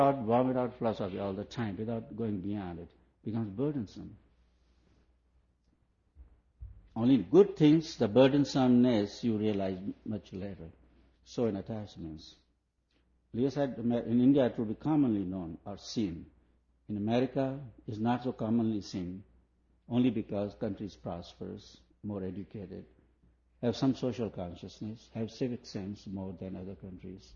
vomit out philosophy all the time without going beyond it. It becomes burdensome. Only good things, the burdensomeness, you realize much later. So in attachments. Leo said in India it will be commonly known or seen. In America it's not so commonly seen, only because countries prosperous, more educated, have some social consciousness, have civic sense more than other countries,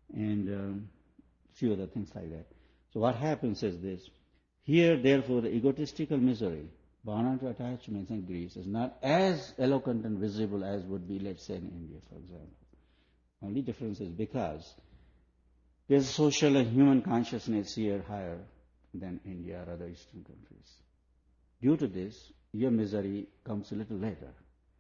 and few other things like that. So what happens is this. Here, therefore, the egotistical misery born out of attachments and griefs is not as eloquent and visible as would be, let's say, in India, for example. Only difference is because there's social and human consciousness here higher than India or other Eastern countries. Due to this, your misery comes a little later.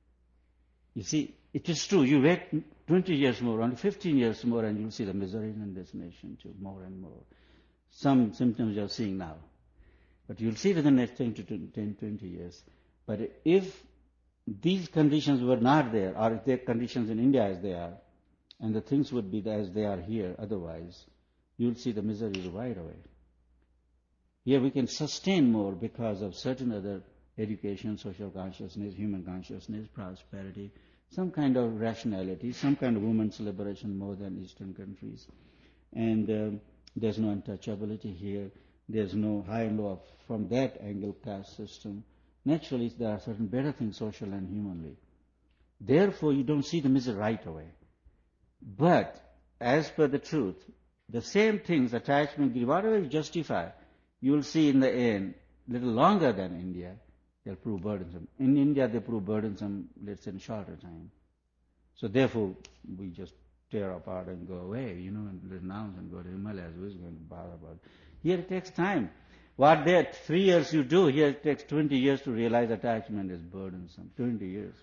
You see, it is true, you wait 20 years more, only 15 years more, and you'll see the misery in this nation too, more and more. Some symptoms you're seeing now. But you'll see within the next 10 to 20 years. But if these conditions were not there, or if there are conditions in India as they are, and the things would be as they are here otherwise, you'll see the misery right away. Here we can sustain more because of certain other education, social consciousness, human consciousness, prosperity, some kind of rationality, some kind of women's liberation more than Eastern countries. And there's no untouchability here. There's no high and low from that angle caste system. Naturally, there are certain better things social and humanly. Therefore, you don't see the misery right away. But, as per the truth, the same things, attachment, whatever you justify, you will see in the end, little longer than India, they'll prove burdensome. In India, they prove burdensome, let's say, in shorter time. So therefore, we just tear apart and go away, and renounce and go to Himalayas. Who's going to bother about it? Here it takes time. What there 3 years you do, here it takes 20 years to realize attachment is burdensome. 20 years.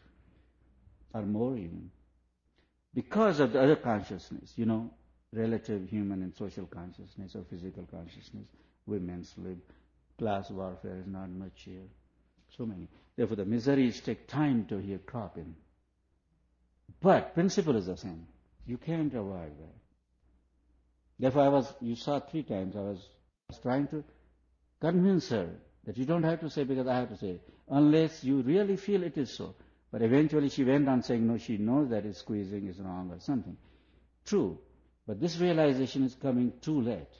Or more even. Because of the other consciousness, relative human and social consciousness or physical consciousness, women's live, class warfare is not much here. So many. Therefore the miseries take time to here crop in. But principle is the same. You can't avoid that. Therefore you saw 3 times I was trying to convince her that you don't have to say because I have to say, unless you really feel it is so. But eventually she went on saying, no, she knows that squeezing is wrong or something. True. But this realization is coming too late.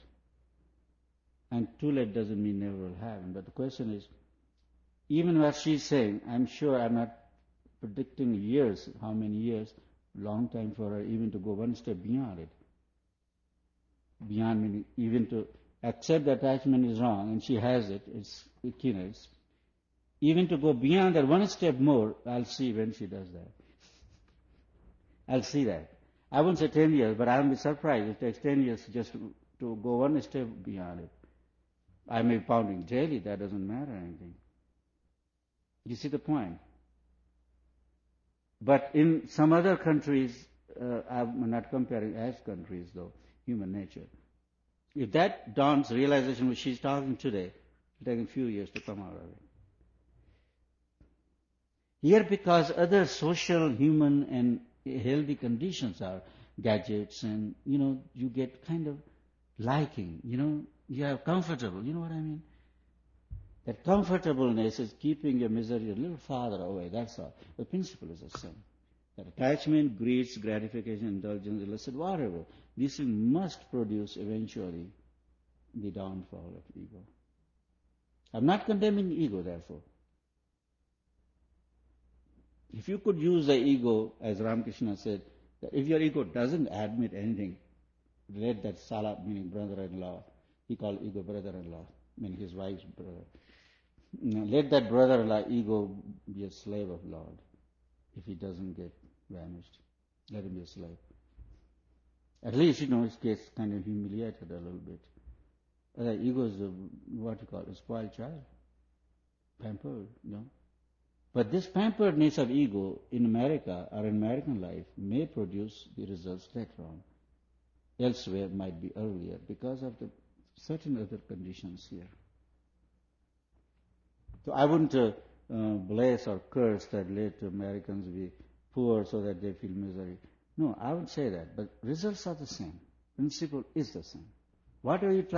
And too late doesn't mean never will happen. But the question is, even what she's saying, I'm sure I'm not predicting years, how many years, long time for her even to go one step beyond it. Beyond meaning even to accept that attachment is wrong, and she has it, it's keenest. Even to go beyond that one step more, I'll see when she does that. I'll see that. I won't say 10 years, but I'll be surprised. It takes 10 years just to go one step beyond it. I may be pounding daily, that doesn't matter anything. You see the point? But in some other countries, I'm not comparing as countries though, human nature. If that dawns realization which she's talking today, it'll take a few years to come out of it. Here because other social, human and healthy conditions are gadgets and, you get kind of liking, you are comfortable, you know what I mean? That comfortableness is keeping your misery a little farther away, that's all. The principle is the same. That attachment, greed, gratification, indulgence, illicit, whatever, these things must produce eventually the downfall of ego. I'm not condemning ego, therefore. If you could use the ego, as Ramakrishna said, that if your ego doesn't admit anything, let that Sala, meaning brother-in-law, he called ego brother-in-law, meaning his wife's brother. Let that brother-in-law ego be a slave of Lord. If he doesn't get vanished, let him be a slave. At least, he gets kind of humiliated a little bit. The ego is a spoiled child, pampered, But this pamperedness of ego in America or in American life may produce the results later on. Elsewhere might be earlier because of the certain other conditions here. So I wouldn't bless or curse that let Americans be poor so that they feel misery. No, I wouldn't say that. But results are the same. Principle is the same. Whatever you try